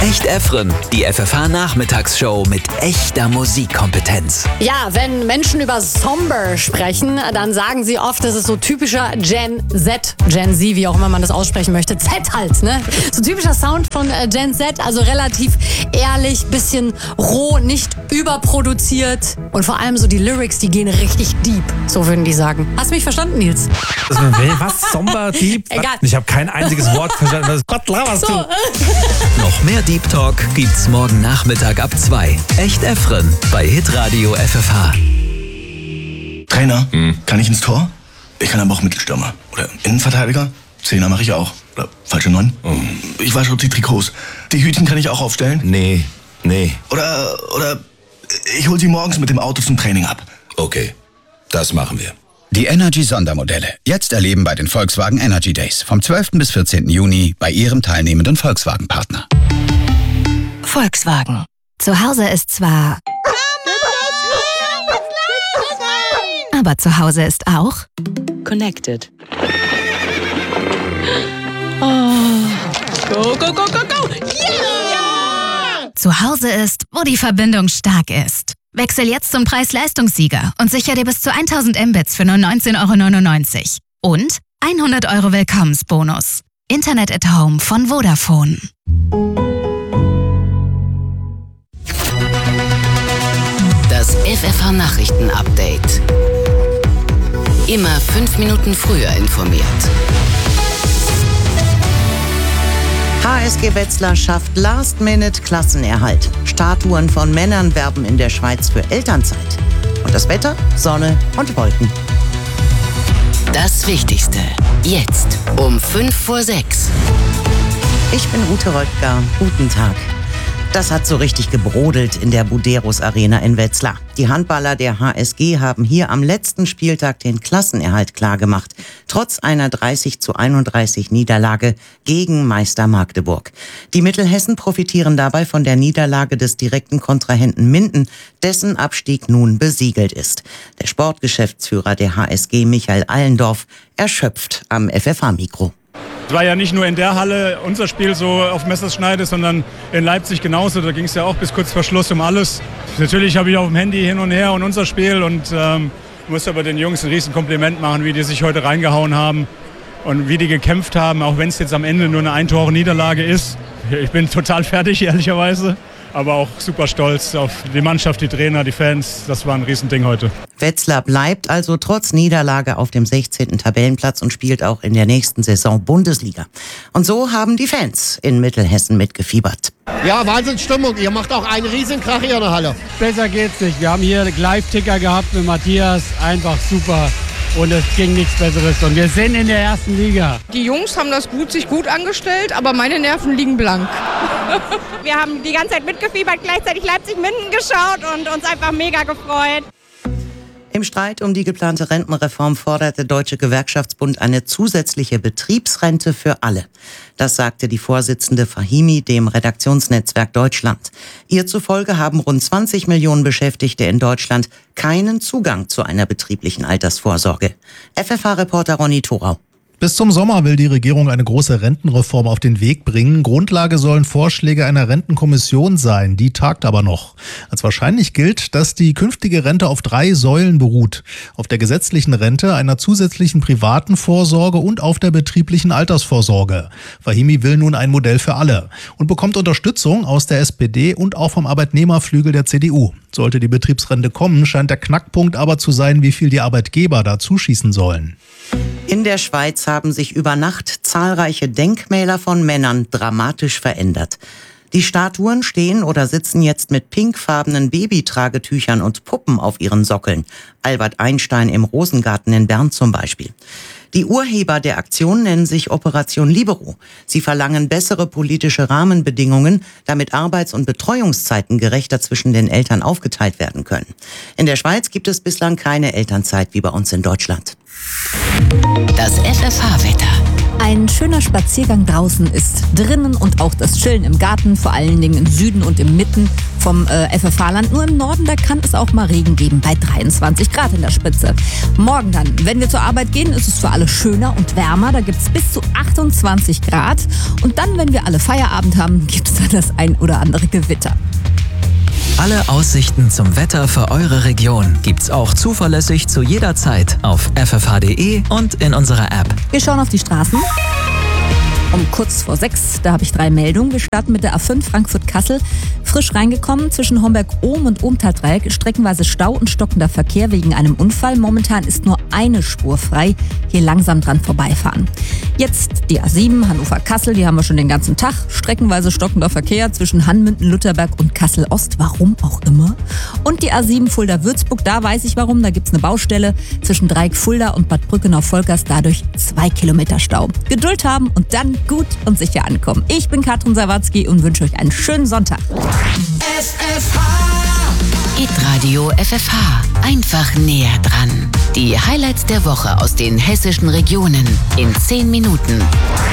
Echt Efren, die FFH-Nachmittagsshow mit echter Musikkompetenz. Ja, wenn Menschen über Somber sprechen, dann sagen sie oft, das ist so typischer Gen Z, Gen Z, wie auch immer man das aussprechen möchte. Z halt, ne? So typischer Sound von Gen Z, also relativ ehrlich, bisschen roh, nicht überproduziert. Und vor allem so die Lyrics, die gehen richtig deep, so würden die sagen. Hast du mich verstanden, Nils? Was? Somber, deep? Egal. Ich habe kein einziges Wort verstanden. Was Gott laberst du? Noch mehr Deep Talk gibt's morgen Nachmittag ab 2. Echt Efren bei Hitradio FFH. Trainer, kann ich ins Tor? Ich kann aber auch Mittelstürmer. Oder Innenverteidiger? Zehner mache ich auch. Oder falsche 9? Ich wasche die Trikots. Die Hütchen kann ich auch aufstellen? Nee. Oder ich hol sie morgens mit dem Auto zum Training ab. Okay, das machen wir. Die Energy-Sondermodelle. Jetzt erleben bei den Volkswagen Energy Days vom 12. bis 14. Juni bei Ihrem teilnehmenden Volkswagen-Partner. Volkswagen. Zu Hause ist zwar... Aber zu Hause ist auch... Connected. Oh. Go, go, go, go, go! Yeah! Zu Hause ist, wo die Verbindung stark ist. Wechsel jetzt zum Preis-Leistungssieger und sicher dir bis zu 1000 Mbits für nur 19,99 € und 100 € Willkommensbonus. Internet at Home von Vodafone. Das FFH-Nachrichten-Update. Immer 5 Minuten früher informiert. HSG Wetzlar schafft Last-Minute-Klassenerhalt. Statuen von Männern werben in der Schweiz für Elternzeit. Und das Wetter? Sonne und Wolken. Das Wichtigste. Jetzt um 5:06. Ich bin Ute Röttger. Guten Tag. Das hat so richtig gebrodelt in der Buderus Arena in Wetzlar. Die Handballer der HSG haben hier am letzten Spieltag den Klassenerhalt klargemacht, trotz einer 30:31 Niederlage gegen Meister Magdeburg. Die Mittelhessen profitieren dabei von der Niederlage des direkten Kontrahenten Minden, dessen Abstieg nun besiegelt ist. Der Sportgeschäftsführer der HSG, Michael Allendorf, erschöpft am FFH-Mikro. Es war ja nicht nur in der Halle unser Spiel so auf Messerschneide, sondern in Leipzig genauso. Da ging es ja auch bis kurz vor Schluss um alles. Natürlich habe ich auf dem Handy hin und her und unser Spiel und muss aber den Jungs ein riesen Kompliment machen, wie die sich heute reingehauen haben und wie die gekämpft haben, auch wenn es jetzt am Ende nur eine Ein-Tore-Niederlage ist. Ich bin total fertig, ehrlicherweise. Aber auch super stolz auf die Mannschaft, die Trainer, die Fans. Das war ein Riesending heute. Wetzlar bleibt also trotz Niederlage auf dem 16. Tabellenplatz und spielt auch in der nächsten Saison Bundesliga. Und so haben die Fans in Mittelhessen mitgefiebert. Ja, Wahnsinnsstimmung. Ihr macht auch einen riesen Krach hier in der Halle. Besser geht's nicht. Wir haben hier Live-Ticker gehabt mit Matthias. Einfach super. Und es ging nichts Besseres. Und wir sind in der ersten Liga. Die Jungs haben das sich gut angestellt, aber meine Nerven liegen blank. Wir haben die ganze Zeit mitgefiebert, gleichzeitig Leipzig-Minden geschaut und uns einfach mega gefreut. Im Streit um die geplante Rentenreform fordert der Deutsche Gewerkschaftsbund eine zusätzliche Betriebsrente für alle. Das sagte die Vorsitzende Fahimi dem Redaktionsnetzwerk Deutschland. Ihr zufolge haben rund 20 Millionen Beschäftigte in Deutschland keinen Zugang zu einer betrieblichen Altersvorsorge. FFH-Reporter Ronny Thorau. Bis zum Sommer will die Regierung eine große Rentenreform auf den Weg bringen. Grundlage sollen Vorschläge einer Rentenkommission sein. Die tagt aber noch. Als wahrscheinlich gilt, dass die künftige Rente auf 3 Säulen beruht. Auf der gesetzlichen Rente, einer zusätzlichen privaten Vorsorge und auf der betrieblichen Altersvorsorge. Fahimi will nun ein Modell für alle und bekommt Unterstützung aus der SPD und auch vom Arbeitnehmerflügel der CDU. Sollte die Betriebsrente kommen, scheint der Knackpunkt aber zu sein, wie viel die Arbeitgeber da zuschießen sollen. In der Schweiz haben sich über Nacht zahlreiche Denkmäler von Männern dramatisch verändert. Die Statuen stehen oder sitzen jetzt mit pinkfarbenen Babytragetüchern und Puppen auf ihren Sockeln. Albert Einstein im Rosengarten in Bern zum Beispiel. Die Urheber der Aktion nennen sich Operation Libero. Sie verlangen bessere politische Rahmenbedingungen, damit Arbeits- und Betreuungszeiten gerechter zwischen den Eltern aufgeteilt werden können. In der Schweiz gibt es bislang keine Elternzeit wie bei uns in Deutschland. Das FFH-Wetter. Ein schöner Spaziergang draußen ist drinnen und auch das Chillen im Garten, vor allen Dingen im Süden und im Mitten vom FFH-Land. Nur im Norden, da kann es auch mal Regen geben, bei 23 Grad in der Spitze. Morgen dann, wenn wir zur Arbeit gehen, ist es für alle schöner und wärmer. Da gibt es bis zu 28 Grad. Und dann, wenn wir alle Feierabend haben, gibt es dann das ein oder andere Gewitter. Alle Aussichten zum Wetter für eure Region gibt's auch zuverlässig zu jeder Zeit auf ffh.de und in unserer App. Wir schauen auf die Straßen. Um kurz vor 6, da habe ich 3 Meldungen. Wir starten mit der A5 Frankfurt-Kassel. Frisch reingekommen zwischen Homberg-Ohm und Ohmtal-Dreieck. Streckenweise Stau und stockender Verkehr wegen einem Unfall. Momentan ist nur eine Spur frei. Hier langsam dran vorbeifahren. Jetzt die A7 Hannover-Kassel. Die haben wir schon den ganzen Tag. Streckenweise stockender Verkehr zwischen Hanmünden-Lutherberg und Kassel-Ost. Warum auch immer. Und die A7 Fulda-Würzburg. Da weiß ich warum. Da gibt es eine Baustelle zwischen Dreieck-Fulda und Bad Brückenau-Volkers. Dadurch 2 Kilometer Stau. Geduld haben und dann gut und sicher ankommen. Ich bin Katrin Sawatzki und wünsche euch einen schönen Sonntag. Hitradio FFH. Einfach näher dran. Die Highlights der Woche aus den hessischen Regionen in 10 Minuten.